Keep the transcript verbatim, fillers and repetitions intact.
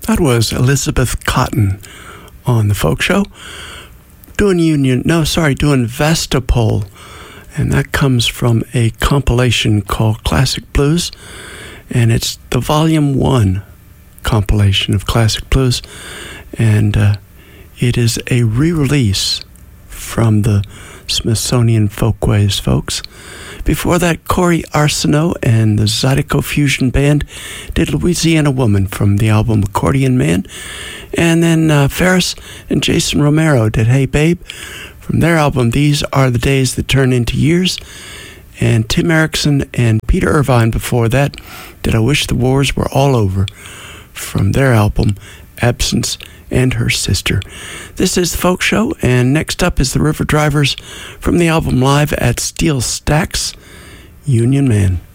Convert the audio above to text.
That was Elizabeth Cotten on the Folk Show. Doing Union, no, sorry, doing Vestapole. And that comes from a compilation called Classic Blues. And it's the Volume one compilation of Classic Blues. And uh, it is a re-release from the Smithsonian Folkways folks. Before that, Corey Arsenault and the Zydeco Fusion Band did Louisiana Woman from the album Accordion Man. And then uh, Ferris and Jason Romero did Hey Babe from their album These Are the Days That Turn Into Years. And Tim Erickson and Peter Irvine before that did I Wish the Wars Were All Over from their album Absence and Her Sister. This is the Folk Show, and next up is the River Drivers from the album Live at Steel Stacks, Union Man.